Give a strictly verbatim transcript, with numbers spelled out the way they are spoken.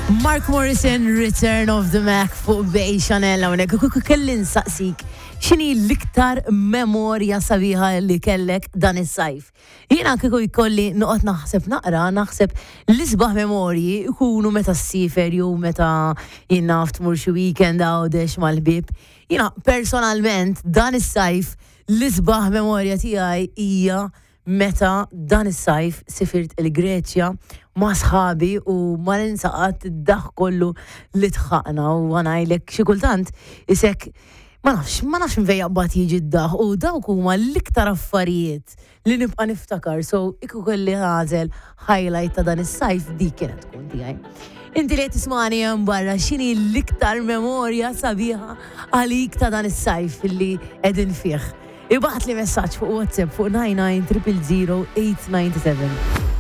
Mark Morrison, Return of the Mac fuq Bej Chanel hawnhekk. Kieku kelli nsaqsik x'inhi l-iktar memorja sabiħa li kellek dan is-sajf. Jiena kieku jkolli noqgħod naħseb naqra, naħseb l-isbaħ memorji jkunu meta ssifer jew meta jien naf tmur xi weekend għawdex mal-ħbieb. Jiena personalment dan is-sajf l-isbaħ memorja tiegħi hija meta dan is-sajf sifirt il-Greċja ma' sħabi u ma ninsaqat id-daħ kollu li tħaqna u għanajlek xi kultant isek ma nafx, ma nafx mvejjaqbat jiġi d-daħ u dawk huma l-iktar affarijiet li nibqa' niftakar, so iku kelli ħażel highlight ta' dan is-sajf dik kienet tkun tiegħi. Inti li tismani hemm barra x'inhi l-iktar memorja sabiħa għalik ta' dan is-sajf li qegħdin fih. Ibaħt li messaġġ fuq WhatsApp fuq nine nine zero zero zero eight nine seven.